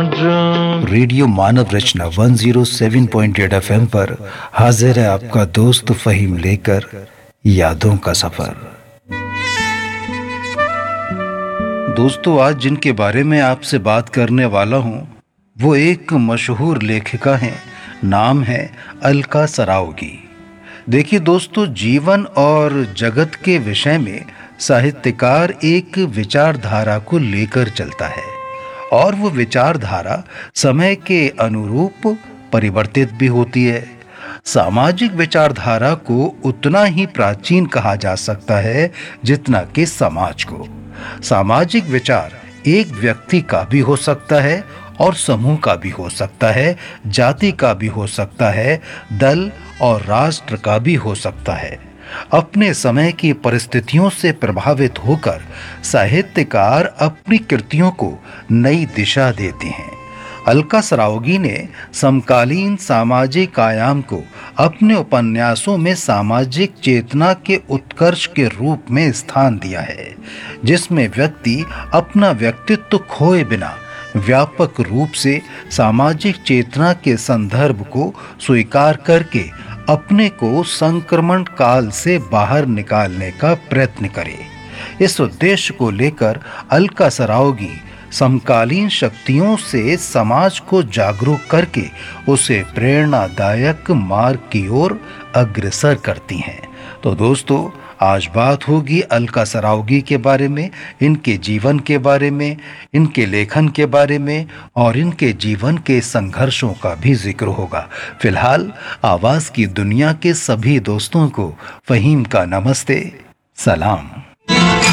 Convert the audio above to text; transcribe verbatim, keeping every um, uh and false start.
Radio मानव रचना एक सौ सात पॉइंट आठ एफएम पर हाजिर है आपका दोस्त फहीम लेकर यादों का सफर। दोस्तों, आज जिनके बारे में आपसे बात करने वाला हूं वो एक मशहूर लेखिका हैं। नाम है अलका सराओगी। देखिए दोस्तों, जीवन और जगत के विषय में साहित्यकार एक विचारधारा को लेकर चलता है और वो विचारधारा समय के अनुरूप परिवर्तित भी होती है। सामाजिक विचारधारा को उतना ही प्राचीन कहा जा सकता है जितना कि समाज को। सामाजिक विचार एक व्यक्ति का भी हो सकता है और समूह का भी हो सकता है, जाति का भी हो सकता है, दल और राष्ट्र का भी हो सकता है। अपने समय की परिस्थितियों से प्रभावित होकर साहित्यकार अपनी कृतियों को नई दिशा देते हैं। अलका सराओगी ने समकालीन सामाजिक आयाम को अपने उपन्यासों में सामाजिक चेतना के उत्कर्ष के रूप में स्थान दिया है, जिसमें व्यक्ति अपना व्यक्तित्व खोए बिना व्यापक रूप से सामाजिक चेतना के संदर्भ को स्वीकार करके अपने को संक्रमण काल से बाहर निकालने का प्रयत्न करे। इस उद्देश्य को लेकर अलका सराओगी समकालीन शक्तियों से समाज को जागरूक करके उसे प्रेरणादायक मार्ग की ओर अग्रसर करती हैं। तो दोस्तों, आज बात होगी अलका सराओगी के बारे में, इनके जीवन के बारे में, इनके लेखन के बारे में और इनके जीवन के संघर्षों का भी जिक्र होगा। फिलहाल आवाज की दुनिया के सभी दोस्तों को फहीम का नमस्ते, सलाम।